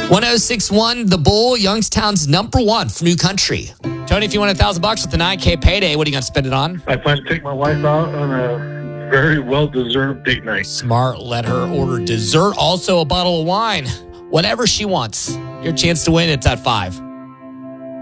1061, The Bull, Youngstown's number one for New Country. Tony, if you won $1,000 with the 9K payday, what are you going to spend it on? I plan to take my wife out on a very well-deserved date night. Smart. Let her order dessert, also a bottle of wine. Whatever she wants. Your chance to win, it's at 5.